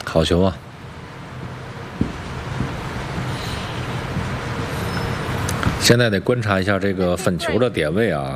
好球啊！现在得观察一下这个粉球的点位啊。